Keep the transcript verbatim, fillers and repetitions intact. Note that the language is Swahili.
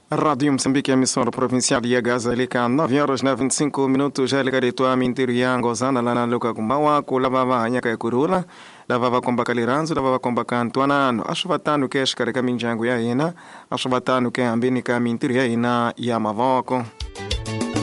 Rádio Moçambique, emissora provincial de Gaza, lica nove horas na vinte e cinco minutos, já liga de tua mentira e angozana lá na Luca Kumbawa, kulavava anyaka kurula, lavava komba kaliranzo, lavava komba kantuanano, ashuvatano ke shkarika minjangu ya ina, ashuvatano ke ambini ka mentira ya ina ya mavoko.